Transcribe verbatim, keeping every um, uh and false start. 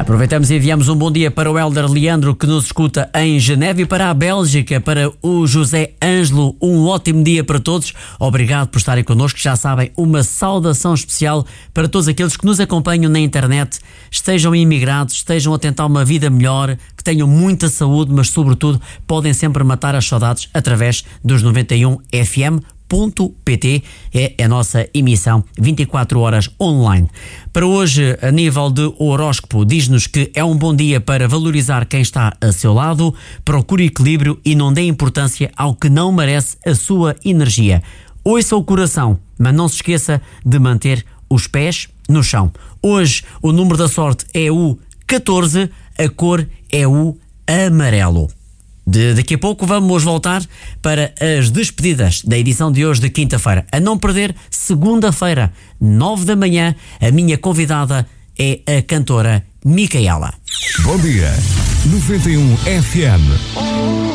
Aproveitamos e enviamos um bom dia para o Hélder Leandro, que nos escuta em Geneve, e para a Bélgica, para o José Ângelo. Um ótimo dia para todos. Obrigado por estarem connosco. Já sabem, uma saudação especial para todos aqueles que nos acompanham na internet, estejam imigrados, estejam a tentar uma vida melhor, que tenham muita saúde, mas sobretudo podem sempre matar as saudades através dos noventa e um F M ponto pt. É a nossa emissão vinte e quatro horas online. Para hoje, a nível de horóscopo, diz-nos que é um bom dia para valorizar quem está a seu lado, procure equilíbrio e não dê importância ao que não merece a sua energia. Ouça o coração, mas não se esqueça de manter os pés no chão. Hoje, o número da sorte é o catorze, a cor é o amarelo. De, daqui a pouco vamos voltar para as despedidas da edição de hoje de quinta-feira. A não perder, segunda-feira, nove da manhã, a minha convidada é a cantora Micaela. Bom dia, noventa e um F M.